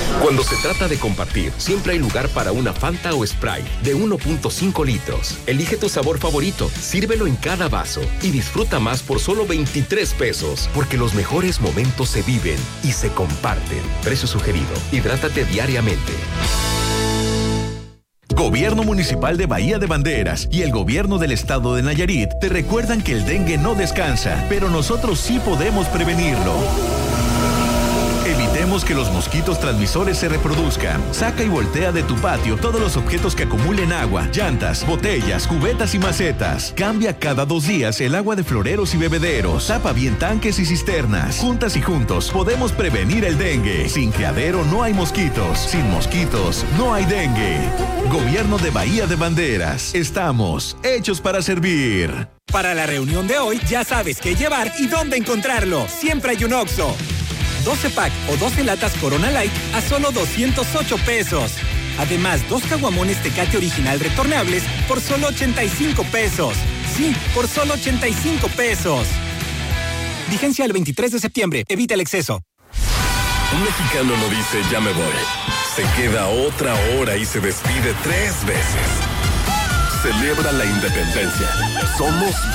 Cuando se trata de compartir, siempre hay lugar para una Fanta o Sprite de 1.5 litros. Elige tu sabor favorito, sírvelo en cada vaso y disfruta más por solo 23 pesos. Porque los mejores momentos se viven y se comparten. Precio sugerido. Hidrátate diariamente. Gobierno Municipal de Bahía de Banderas y el Gobierno del Estado de Nayarit te recuerdan que el dengue no descansa, pero nosotros sí podemos prevenirlo. Evitemos que los mosquitos transmisores se reproduzcan. Saca y voltea de tu patio todos los objetos que acumulen agua, llantas, botellas, cubetas y macetas. Cambia cada 2 días el agua de floreros y bebederos. Tapa bien tanques y cisternas. Juntas y juntos podemos prevenir el dengue. Sin criadero no hay mosquitos. Sin mosquitos no hay dengue. Gobierno de Bahía de Banderas. Estamos hechos para servir. Para la reunión de hoy ya sabes qué llevar y dónde encontrarlo. Siempre hay un Oxxo. 12 pack o 12 latas Corona Light a solo 208 pesos. Además, 2 caguamones Tecate Original retornables por solo 85 pesos. Sí, por solo 85 pesos. Vigencia el 23 de septiembre. Evita el exceso. Un mexicano no dice ya me voy. Se queda otra hora y se despide 3 veces. Celebra la independencia. Somos